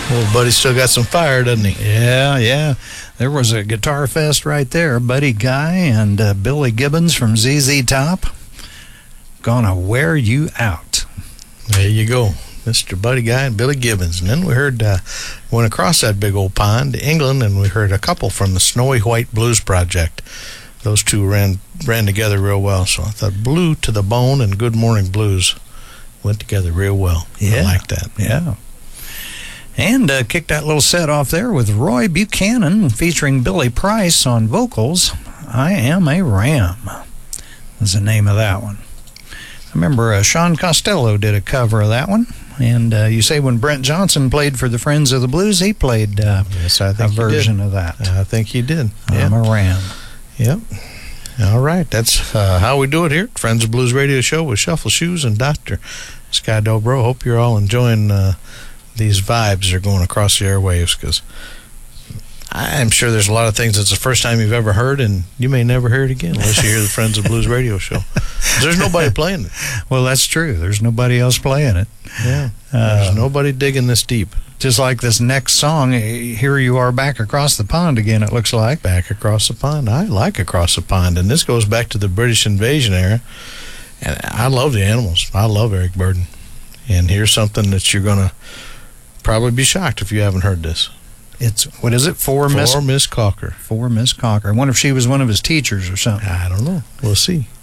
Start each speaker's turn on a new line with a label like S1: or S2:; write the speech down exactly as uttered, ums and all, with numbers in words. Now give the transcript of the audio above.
S1: Well, Buddy still got some fire, doesn't he?
S2: Yeah, yeah. There was a guitar fest right there. Buddy Guy and uh, Billy Gibbons from Z Z Top. Gonna Wear You Out.
S1: There you go. Mister Buddy Guy and Billy Gibbons. And then we heard, uh, went across that big old pond to England, and we heard a couple from the Snowy White Blues Project. Those two ran ran together real well. So I thought Blue to the Bone and Good Morning Blues went together real well.
S2: Yeah.
S1: I like that.
S2: Yeah. And uh, kicked that little set off there with Roy Buchanan featuring Billy Price on vocals. I Am a Ram is the name of that one. I remember uh, Sean Costello did a cover of that one. And uh, you say when Brent Johnson played for the Friends of the Blues, he played uh,
S1: yes, I think
S2: a version of that.
S1: I think he did.
S2: I'm
S1: yeah.
S2: a Ram.
S1: Yep. All right. That's uh, how we do it here. Friends of Blues Radio Show with Shuffle Shoes and Doctor Sky Dobro. Hope you're all enjoying uh, these vibes that are going across the airwaves, because I'm sure there's a lot of things that's the first time you've ever heard, and you may never hear it again unless you hear the Friends of Blues Radio Show. There's nobody playing it.
S2: Well, that's true. There's nobody else playing it.
S1: Yeah. There's uh, nobody digging this deep.
S2: Just like this next song, here you are back across the pond again, it looks like.
S1: Back across the pond. I like Across the Pond, and this goes back to the British invasion era. And I love the Animals. I love Eric Burdon. And here's something that you're going to probably be shocked if you haven't heard this.
S2: It's, what is it, For
S1: For
S2: Miss
S1: Miss Cocker.
S2: For Miss Cocker. I wonder if she was one of his teachers or something.
S1: I don't know. We'll see.